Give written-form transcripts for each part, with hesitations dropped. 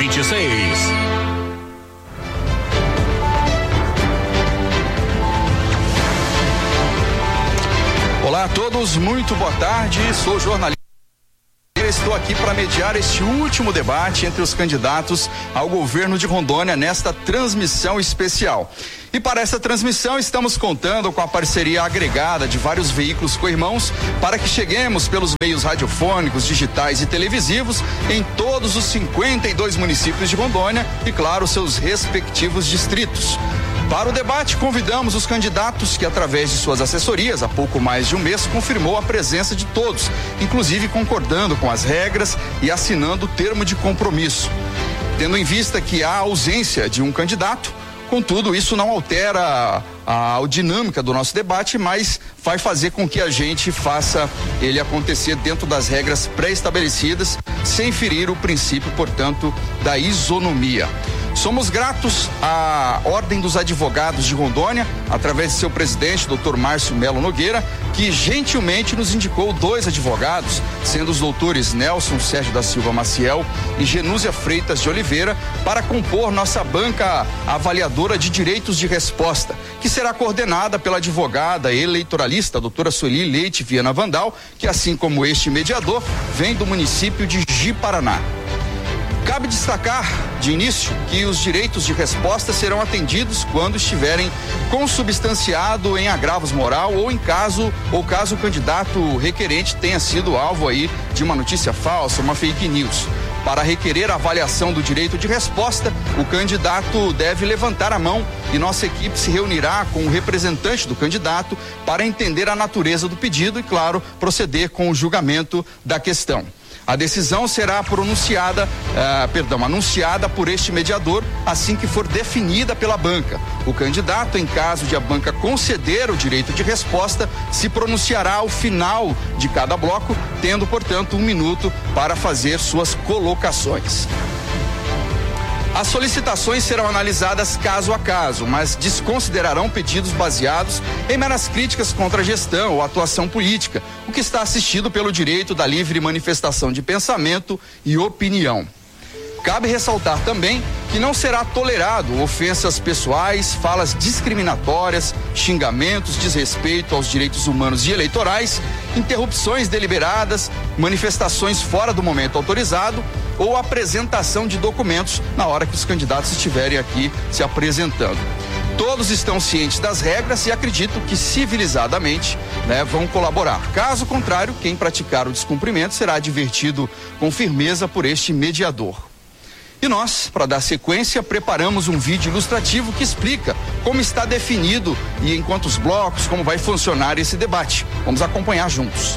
2026. Olá a todos, muito boa tarde. Sou jornalista. Estou aqui para mediar este último debate entre os candidatos ao governo de Rondônia nesta transmissão especial. E para essa transmissão estamos contando com a parceria agregada de vários veículos co-irmãos para que cheguemos pelos meios radiofônicos, digitais e televisivos em todos os 52 municípios de Rondônia e, claro, seus respectivos distritos. Para o debate, convidamos os candidatos que, através de suas assessorias, há pouco mais de um mês, confirmou a presença de todos, inclusive concordando com as regras e assinando o termo de compromisso. Tendo em vista que há ausência de um candidato, contudo, isso não altera a dinâmica do nosso debate, mas vai fazer com que a gente faça ele acontecer dentro das regras pré-estabelecidas, sem ferir o princípio, portanto, da isonomia. Somos gratos à Ordem dos Advogados de Rondônia, através de seu presidente, Dr. Márcio Melo Nogueira, que gentilmente nos indicou 2 advogados, sendo os doutores Nelson Sérgio da Silva Maciel e Genúzia Freitas de Oliveira, para compor nossa banca avaliadora de direitos de resposta, que será coordenada pela advogada eleitoralista, doutora Sueli Leite Viana Vandal, que, assim como este mediador, vem do município de Ji-Paraná. Cabe destacar, de início, que os direitos de resposta serão atendidos quando estiverem consubstanciado em agravos moral ou caso o candidato requerente tenha sido alvo aí de uma notícia falsa, uma fake news. Para requerer a avaliação do direito de resposta, o candidato deve levantar a mão e nossa equipe se reunirá com o representante do candidato para entender a natureza do pedido e, claro, proceder com o julgamento da questão. A decisão será anunciada por este mediador assim que for definida pela banca. O candidato, em caso de a banca conceder o direito de resposta, se pronunciará ao final de cada bloco, tendo, portanto, 1 minuto para fazer suas colocações. As solicitações serão analisadas caso a caso, mas desconsiderarão pedidos baseados em meras críticas contra a gestão ou atuação política, o que está assistido pelo direito da livre manifestação de pensamento e opinião. Cabe ressaltar também que não será tolerado ofensas pessoais, falas discriminatórias, xingamentos, desrespeito aos direitos humanos e eleitorais, interrupções deliberadas, manifestações fora do momento autorizado ou apresentação de documentos na hora que os candidatos estiverem aqui se apresentando. Todos estão cientes das regras e acredito que civilizadamente, vão colaborar. Caso contrário, quem praticar o descumprimento será advertido com firmeza por este mediador. E nós, para dar sequência, preparamos um vídeo ilustrativo que explica como está definido e em quantos blocos, como vai funcionar esse debate. Vamos acompanhar juntos.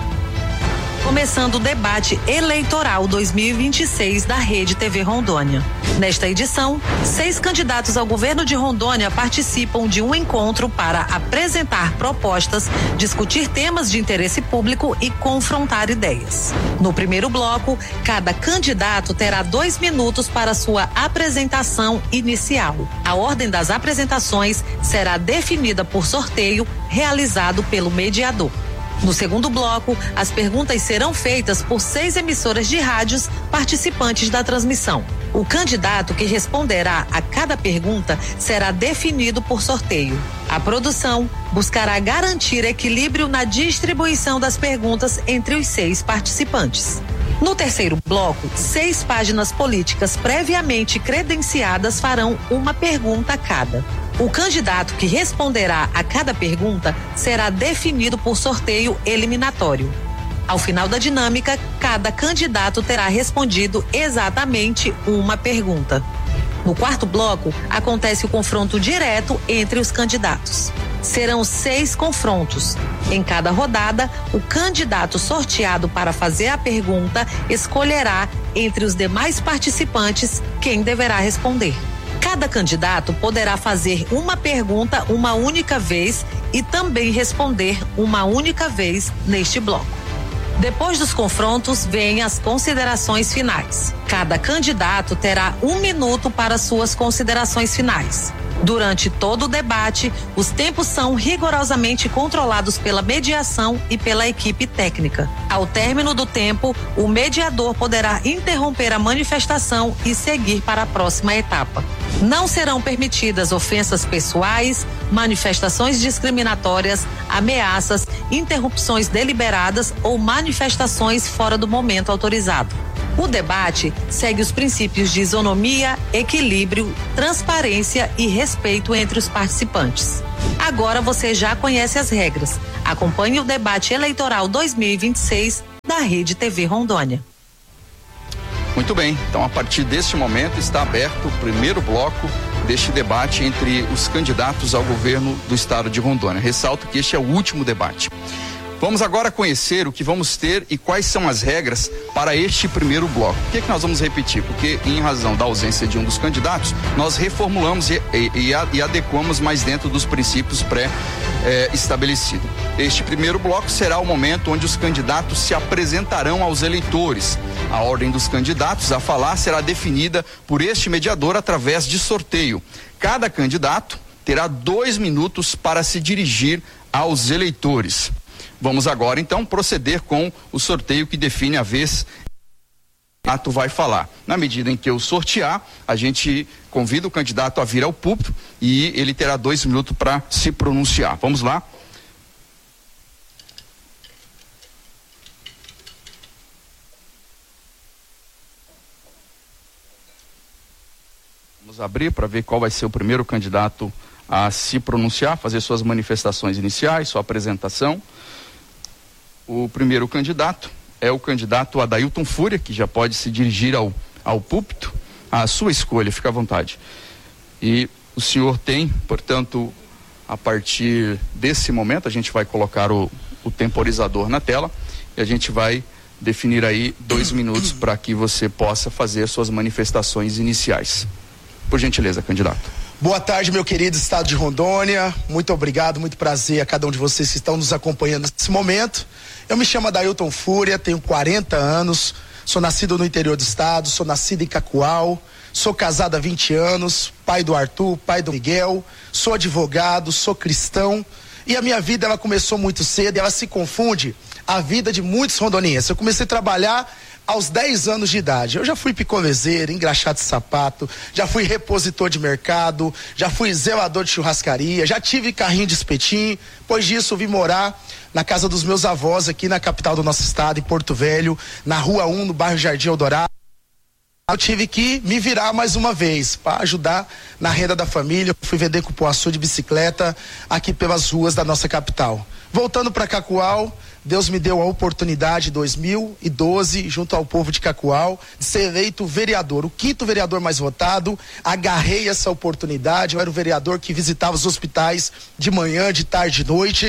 Começando o debate eleitoral 2026 da Rede TV Rondônia. Nesta edição, 6 candidatos ao governo de Rondônia participam de um encontro para apresentar propostas, discutir temas de interesse público e confrontar ideias. No primeiro bloco, cada candidato terá 2 minutos para sua apresentação inicial. A ordem das apresentações será definida por sorteio realizado pelo mediador. No segundo bloco, as perguntas serão feitas por 6 emissoras de rádios participantes da transmissão. O candidato que responderá a cada pergunta será definido por sorteio. A produção buscará garantir equilíbrio na distribuição das perguntas entre os 6 participantes. No terceiro bloco, 6 páginas políticas previamente credenciadas farão uma pergunta a cada. O candidato que responderá a cada pergunta será definido por sorteio eliminatório. Ao final da dinâmica, cada candidato terá respondido exatamente uma pergunta. No quarto bloco, acontece o confronto direto entre os candidatos. Serão 6 confrontos. Em cada rodada, o candidato sorteado para fazer a pergunta escolherá entre os demais participantes quem deverá responder. Cada candidato poderá fazer uma pergunta uma única vez e também responder uma única vez neste bloco. Depois dos confrontos, vêm as considerações finais. Cada candidato terá 1 minuto para suas considerações finais. Durante todo o debate, os tempos são rigorosamente controlados pela mediação e pela equipe técnica. Ao término do tempo, o mediador poderá interromper a manifestação e seguir para a próxima etapa. Não serão permitidas ofensas pessoais, manifestações discriminatórias, ameaças, interrupções deliberadas ou manifestações fora do momento autorizado. O debate segue os princípios de isonomia, equilíbrio, transparência e respeito entre os participantes. Agora você já conhece as regras. Acompanhe o debate eleitoral 2026 da Rede TV Rondônia. Muito bem, então a partir deste momento está aberto o primeiro bloco deste debate entre os candidatos ao governo do estado de Rondônia. Ressalto que este é o último debate. Vamos agora conhecer o que vamos ter e quais são as regras para este primeiro bloco. Por que nós vamos repetir? Porque em razão da ausência de um dos candidatos, nós reformulamos e adequamos mais dentro dos princípios pré-estabelecidos. Este primeiro bloco será o momento onde os candidatos se apresentarão aos eleitores. A ordem dos candidatos a falar será definida por este mediador através de sorteio. Cada candidato terá 2 minutos para se dirigir aos eleitores. Vamos agora então proceder com o sorteio que define a vez que o candidato vai falar. Na medida em que eu sortear, a gente convida o candidato a vir ao púlpito e ele terá 2 minutos para se pronunciar. Vamos lá? Vamos abrir para ver qual vai ser o primeiro candidato a se pronunciar, fazer suas manifestações iniciais, sua apresentação. O primeiro candidato é o candidato Adailton Fúria, que já pode se dirigir ao púlpito. A sua escolha, fica à vontade. E o senhor tem, portanto, a partir desse momento, a gente vai colocar o temporizador na tela e a gente vai definir aí 2 minutos para que você possa fazer suas manifestações iniciais. Por gentileza, candidato. Boa tarde, meu querido estado de Rondônia. Muito obrigado, muito prazer a cada um de vocês que estão nos acompanhando nesse momento. Eu me chamo Adailton Fúria, tenho 40 anos, sou nascido no interior do estado, sou nascido em Cacoal, sou casado há 20 anos, pai do Arthur, pai do Miguel, sou advogado, sou cristão e a minha vida ela começou muito cedo e ela se confunde a vida de muitos rondonienses. Eu comecei a trabalhar aos 10 anos de idade. Eu já fui picolezeiro, engraxado de sapato, já fui repositor de mercado, já fui zelador de churrascaria, já tive carrinho de espetinho. Depois disso, vim morar na casa dos meus avós aqui na capital do nosso estado, em Porto Velho, na Rua 1, no bairro Jardim Eldorado. Eu tive que me virar mais uma vez para ajudar na renda da família. Eu fui vender cupuaçu de bicicleta aqui pelas ruas da nossa capital. Voltando para Cacoal, Deus me deu a oportunidade em 2012, junto ao povo de Cacoal, de ser eleito vereador, o 5º vereador mais votado. Agarrei essa oportunidade, eu era o vereador que visitava os hospitais de manhã, de tarde e de noite.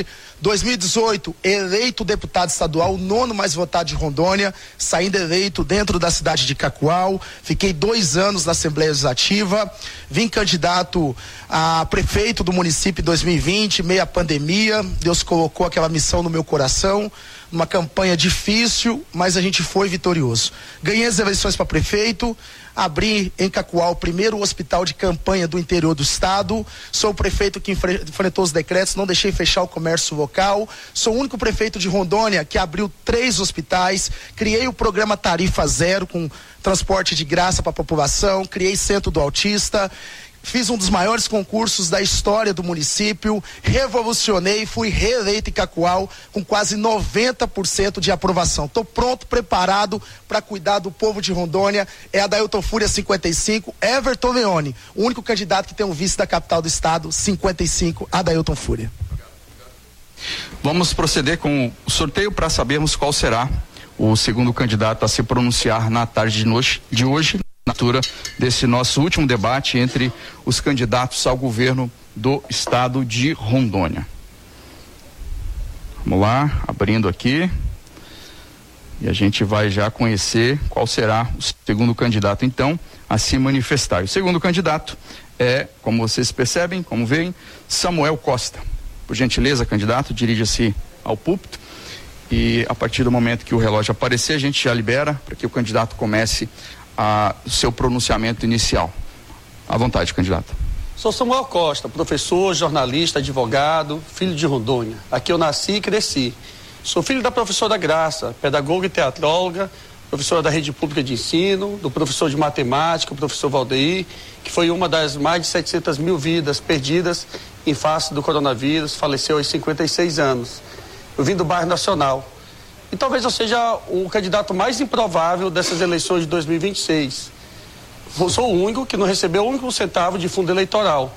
2018, eleito deputado estadual, o 9º mais votado de Rondônia, saindo eleito dentro da cidade de Cacoal. Fiquei 2 anos na Assembleia Legislativa, vim candidato a prefeito do município em 2020, meia pandemia. Deus colocou aquela missão no meu coração, uma campanha difícil, mas a gente foi vitorioso. Ganhei as eleições para prefeito, abri em Cacoal o primeiro hospital de campanha do interior do estado, sou o prefeito que enfrentou os decretos, não deixei fechar o comércio local, sou o único prefeito de Rondônia que abriu 3 hospitais, criei o programa Tarifa Zero com transporte de graça para a população, criei Centro do Autista, fiz um dos maiores concursos da história do município, revolucionei, fui reeleito em Cacoal com quase 90% de aprovação. Estou pronto, preparado para cuidar do povo de Rondônia. É Adailton Fúria 55, Everton Leone, o único candidato que tem um vice da capital do estado, 55, Adailton Fúria. Vamos proceder com o sorteio para sabermos qual será o segundo candidato a se pronunciar na tarde de hoje. Altura desse nosso último debate entre os candidatos ao governo do estado de Rondônia. Vamos lá, abrindo aqui e a gente vai já conhecer qual será o segundo candidato então a se manifestar. O segundo candidato é, como vocês percebem, como veem, Samuel Costa. Por gentileza, candidato, dirija-se ao púlpito e a partir do momento que o relógio aparecer, a gente já libera para que o candidato comece o seu pronunciamento inicial. À vontade, candidato. Sou Samuel Costa, professor, jornalista, advogado, filho de Rondônia. Aqui eu nasci e cresci. Sou filho da professora Graça, pedagoga e teatróloga, professora da rede pública de ensino, do professor de matemática, o professor Valdeir, que foi uma das mais de 700 mil vidas perdidas em face do coronavírus, faleceu aos 56 anos. Eu vim do bairro Nacional. E talvez eu seja o candidato mais improvável dessas eleições de 2026. Eu sou o único que não recebeu um único centavo de fundo eleitoral.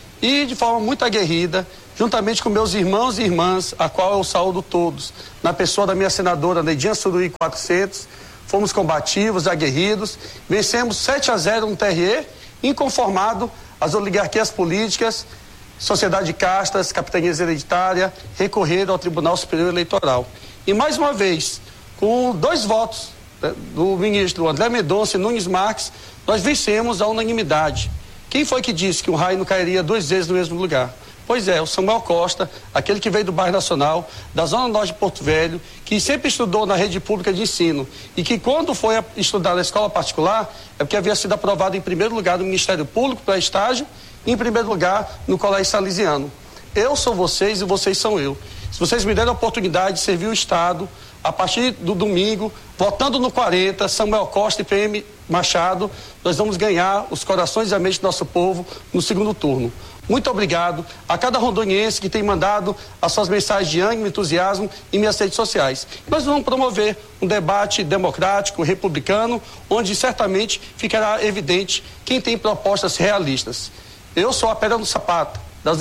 E de forma muito aguerrida, juntamente com meus irmãos e irmãs, a qual eu saúdo todos, na pessoa da minha senadora Neidinha Suruí 400, fomos combativos, aguerridos, vencemos 7-0 no TRE, inconformado às oligarquias políticas, sociedade de castas, capitanias hereditárias, recorreram ao Tribunal Superior Eleitoral. E mais uma vez, com 2 votos do ministro André Mendonça e Nunes Marques, nós vencemos a unanimidade. Quem foi que disse que um raio não cairia 2 vezes no mesmo lugar? Pois é, o Samuel Costa, aquele que veio do bairro Nacional, da Zona Norte de Porto Velho, que sempre estudou na rede pública de ensino e que quando foi estudar na escola particular, é porque havia sido aprovado em primeiro lugar no Ministério Público para estágio e em primeiro lugar no Colégio Salesiano. Eu sou vocês e vocês são eu. Se vocês me derem a oportunidade de servir o Estado, a partir do domingo, votando no 40, Samuel Costa e PM Machado, nós vamos ganhar os corações e a mente do nosso povo no segundo turno. Muito obrigado a cada rondoniense que tem mandado as suas mensagens de ânimo e entusiasmo em minhas redes sociais. Nós vamos promover um debate democrático, republicano, onde certamente ficará evidente quem tem propostas realistas. Eu sou a pedra no sapato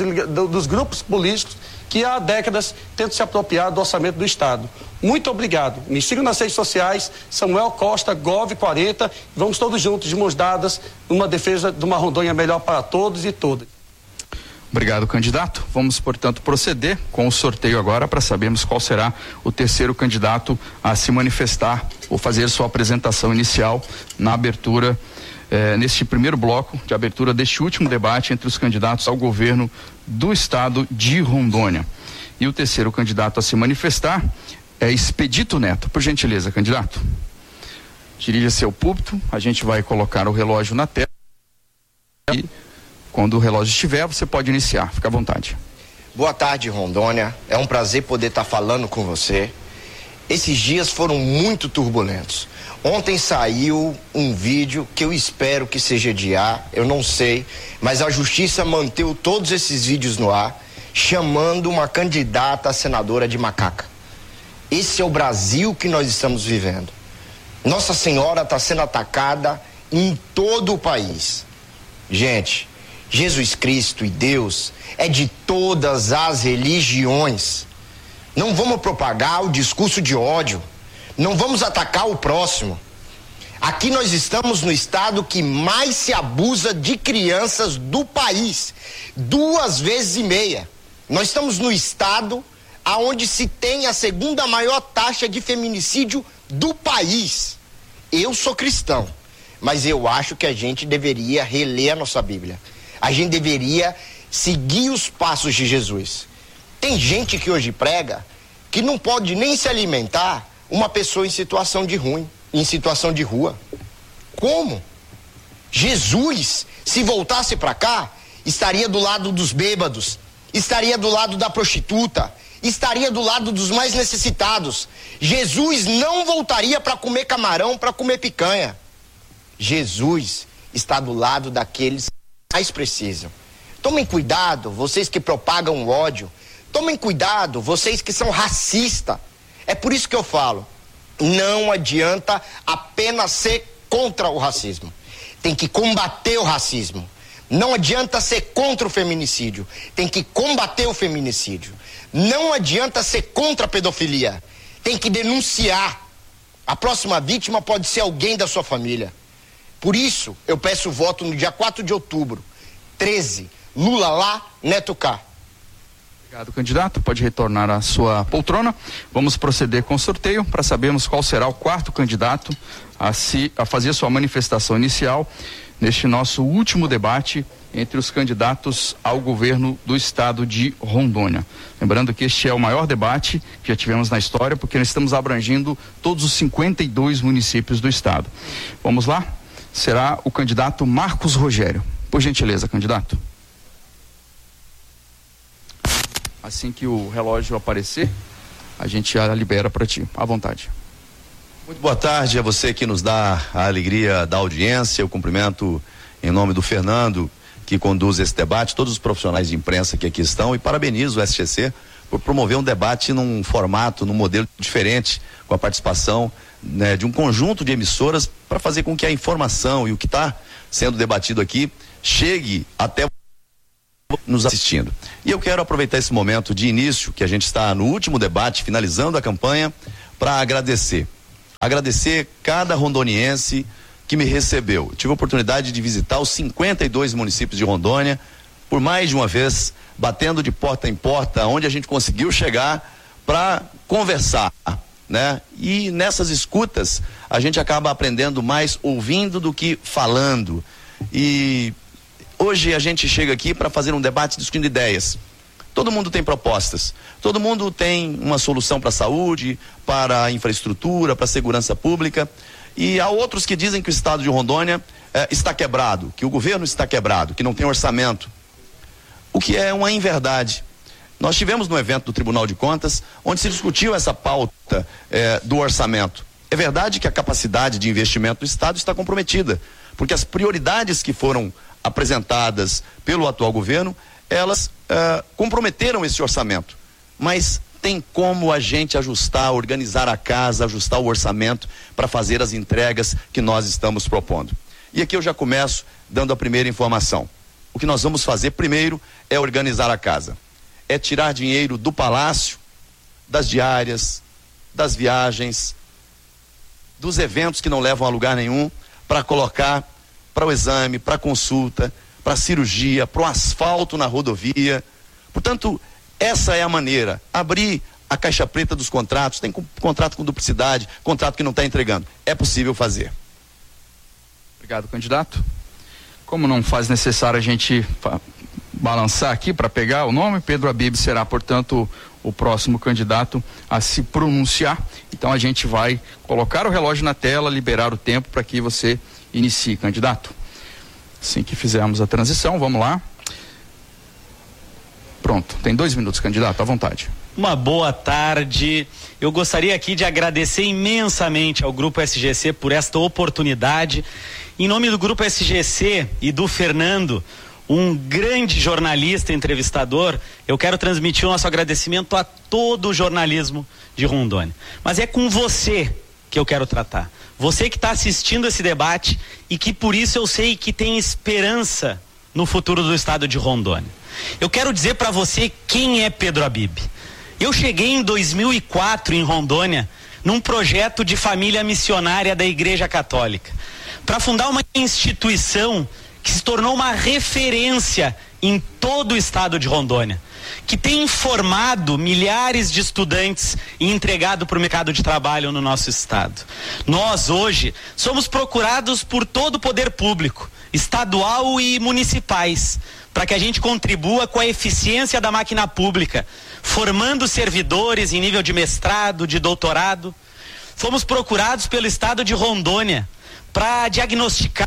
dos grupos políticos que há décadas tentam se apropriar do orçamento do Estado. Muito obrigado. Me sigam nas redes sociais, Samuel Costa, Gov40. Vamos todos juntos, de mãos dadas, numa defesa de uma Rondônia melhor para todos e todas. Obrigado, candidato. Vamos, portanto, proceder com o sorteio agora para sabermos qual será o terceiro candidato a se manifestar ou fazer sua apresentação inicial na abertura, neste primeiro bloco de abertura deste último debate entre os candidatos ao governo do estado de Rondônia. E o terceiro candidato a se manifestar é Expedito Neto. Por gentileza, candidato. Dirija-se ao púlpito, a gente vai colocar o relógio na tela e quando o relógio estiver, você pode iniciar. Fica à vontade. Boa tarde, Rondônia. É um prazer poder estar falando com você. Esses dias foram muito turbulentos. Ontem saiu um vídeo que eu espero que seja de ar, eu não sei, mas a justiça manteve todos esses vídeos no ar, chamando uma candidata a senadora de macaca. Esse é o Brasil que nós estamos vivendo. Nossa Senhora está sendo atacada em todo o país. Gente, Jesus Cristo e Deus é de todas as religiões. Não vamos propagar o discurso de ódio. Não vamos atacar o próximo. Aqui nós estamos no estado que mais se abusa de crianças do país. 2,5 vezes. Nós estamos no estado aonde se tem a segunda maior taxa de feminicídio do país. Eu sou cristão, mas eu acho que a gente deveria reler a nossa Bíblia. A gente deveria seguir os passos de Jesus. Tem gente que hoje prega que não pode nem se alimentar uma pessoa em situação de rua. Como? Jesus, se voltasse para cá, estaria do lado dos bêbados, estaria do lado da prostituta, estaria do lado dos mais necessitados. Jesus não voltaria para comer camarão, para comer picanha. Jesus está do lado daqueles que mais precisam. Tomem cuidado, vocês que propagam o ódio. Tomem cuidado, vocês que são racistas. É por isso que eu falo, não adianta apenas ser contra o racismo. Tem que combater o racismo. Não adianta ser contra o feminicídio. Tem que combater o feminicídio. Não adianta ser contra a pedofilia. Tem que denunciar. A próxima vítima pode ser alguém da sua família. Por isso, eu peço voto no dia 4 de outubro. 13. Lula lá, Neto cá. Obrigado, candidato. Pode retornar à sua poltrona. Vamos proceder com o sorteio para sabermos qual será o quarto candidato a fazer sua manifestação inicial neste nosso último debate entre os candidatos ao governo do estado de Rondônia. Lembrando que este é o maior debate que já tivemos na história, porque nós estamos abrangindo todos os 52 municípios do estado. Vamos lá? Será o candidato Marcos Rogério. Por gentileza, candidato. Assim que o relógio aparecer, a gente já libera para ti. À vontade. Muito boa tarde a você que nos dá a alegria da audiência. Eu cumprimento em nome do Fernando, que conduz esse debate, todos os profissionais de imprensa que aqui estão, e parabenizo o SGC por promover um debate num formato, num modelo diferente, com a participação, né, de um conjunto de emissoras para fazer com que a informação e o que está sendo debatido aqui chegue até nos assistindo. E eu quero aproveitar esse momento de início, que a gente está no último debate, finalizando a campanha, para agradecer cada rondoniense que me recebeu. Eu tive a oportunidade de visitar os 52 municípios de Rondônia, por mais de uma vez, batendo de porta em porta, onde a gente conseguiu chegar para conversar, né? E nessas escutas, a gente acaba aprendendo mais ouvindo do que falando. E hoje a gente chega aqui para fazer um debate discutindo ideias. Todo mundo tem propostas, todo mundo tem uma solução para a saúde, para a infraestrutura, para a segurança pública, e há outros que dizem que o estado de Rondônia está quebrado, que o governo está quebrado, que não tem orçamento, o que é uma inverdade. Nós tivemos no evento do Tribunal de Contas, onde se discutiu essa pauta do orçamento. É verdade que a capacidade de investimento do estado está comprometida, porque as prioridades que foram apresentadas pelo atual governo, elas comprometeram esse orçamento, mas tem como a gente ajustar, organizar a casa, ajustar o orçamento para fazer as entregas que nós estamos propondo. E aqui eu já começo dando a primeira informação. O que nós vamos fazer primeiro é organizar a casa, é tirar dinheiro do palácio, das diárias, das viagens, dos eventos que não levam a lugar nenhum, para colocar para o exame, para a consulta, para a cirurgia, para o asfalto na rodovia. Portanto, essa é a maneira, abrir a caixa preta dos contratos. Tem contrato com duplicidade, contrato que não está entregando. É possível fazer. Obrigado, candidato. Como não faz necessário a gente balançar aqui para pegar o nome, Pedro Habib será, portanto, o próximo candidato a se pronunciar. Então a gente vai colocar o relógio na tela, liberar o tempo para que você inicie, candidato. Assim que fizermos a transição, vamos lá. Pronto, tem 2 minutos, candidato, à vontade. Uma boa tarde. Eu gostaria aqui de agradecer imensamente ao Grupo SGC por esta oportunidade. Em nome do Grupo SGC e do Fernando, um grande jornalista entrevistador, eu quero transmitir o nosso agradecimento a todo o jornalismo de Rondônia. Mas é com você que eu quero tratar. Você que está assistindo esse debate e que por isso eu sei que tem esperança no futuro do estado de Rondônia. Eu quero dizer para você quem é Pedro Habib. Eu cheguei em 2004 em Rondônia num projeto de família missionária da Igreja Católica para fundar uma instituição que se tornou uma referência em todo o estado de Rondônia, que tem formado milhares de estudantes e entregado para o mercado de trabalho no nosso estado. Nós hoje somos procurados por todo o poder público, estadual e municipais, para que a gente contribua com a eficiência da máquina pública, formando servidores em nível de mestrado, de doutorado. Fomos procurados pelo estado de Rondônia para diagnosticar,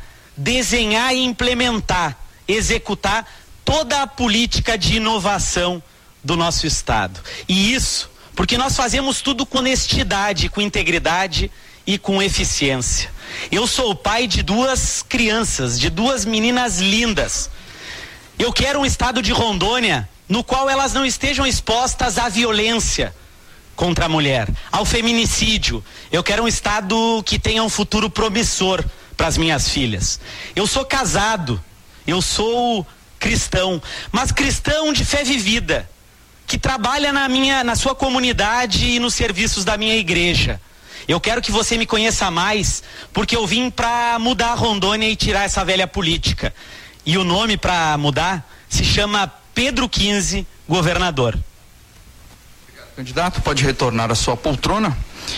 desenhar e implementar, executar toda a política de inovação do nosso estado. E isso porque nós fazemos tudo com honestidade, com integridade e com eficiência. Eu sou o pai de 2 crianças, de 2 meninas lindas. Eu quero um estado de Rondônia no qual elas não estejam expostas à violência contra a mulher, ao feminicídio. Eu quero um estado que tenha um futuro promissor para as minhas filhas. Eu sou casado, eu sou cristão, mas cristão de fé vivida, que trabalha na sua comunidade e nos serviços da minha igreja. Eu quero que você me conheça mais, porque eu vim para mudar a Rondônia e tirar essa velha política. E o nome para mudar se chama Pedro XV, governador. Obrigado, candidato. Pode retornar à sua poltrona.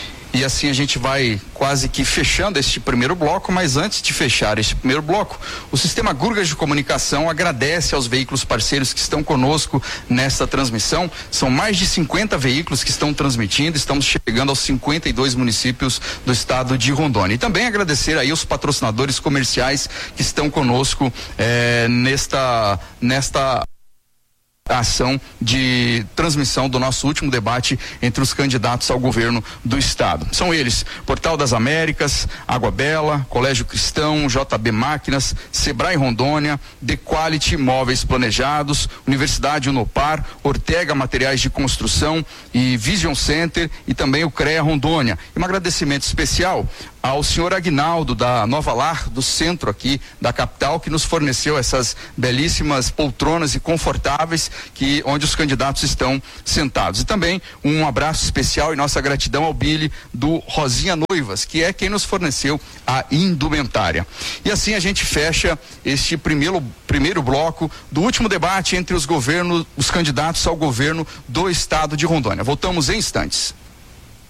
E assim a gente vai quase que fechando este primeiro bloco, mas antes de fechar este primeiro bloco, o Sistema Gurgas de Comunicação agradece aos veículos parceiros que estão conosco nesta transmissão. São mais de 50 veículos que estão transmitindo, estamos chegando aos 52 municípios do estado de Rondônia. E também agradecer aí os patrocinadores comerciais que estão conosco nesta a ação de transmissão do nosso último debate entre os candidatos ao governo do estado. São eles: Portal das Américas, Água Bela, Colégio Cristão, JB Máquinas, Sebrae Rondônia, The Quality Móveis Planejados, Universidade Unopar, Ortega Materiais de Construção e Vision Center, e também o CREA Rondônia. E um agradecimento especial ao senhor Aguinaldo da Nova Lar, do centro aqui da capital, que nos forneceu essas belíssimas poltronas e confortáveis onde os candidatos estão sentados. E também um abraço especial e nossa gratidão ao Billy do Rosinha Noivas, que é quem nos forneceu a indumentária. E assim a gente fecha este primeiro bloco do último debate entre os candidatos ao governo do estado de Rondônia. Voltamos em instantes.